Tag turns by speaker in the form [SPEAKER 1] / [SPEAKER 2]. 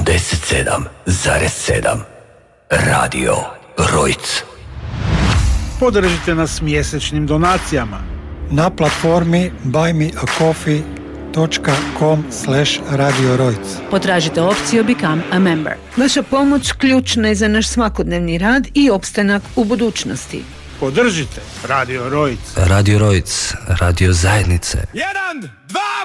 [SPEAKER 1] 87,7 Radio Rojc.
[SPEAKER 2] Podržite nas mjesečnim donacijama
[SPEAKER 3] na platformi buymeacoffee.com/Radio Rojc.
[SPEAKER 4] Potražite opciju Become a Member. Vaša pomoć ključna je za naš svakodnevni rad i opstanak u budućnosti.
[SPEAKER 2] Podržite Radio Rojc.
[SPEAKER 1] Radio Rojc, radio zajednice.
[SPEAKER 2] 1, 2,